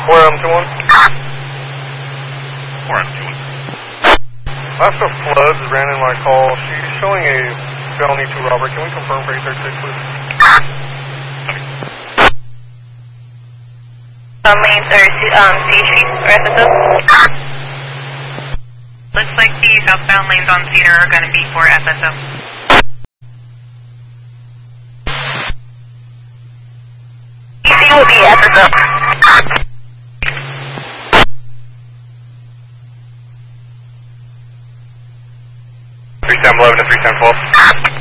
4M21. 4M21. After floods ran in my call. She's showing a felony to robbery. Can we confirm for 836, please? Lanes or CHP or FSO? Looks like the southbound lanes on Cedar are going to be for FSO. EC will be FSO. 3711 to 3712.